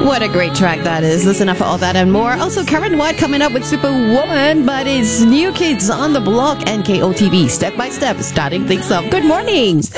What a great track that is. Listen up for all that and more. Also, Karen White coming up with Superwoman, but it's New Kids on the Block and KOTV Step by Step starting things off. Good morning.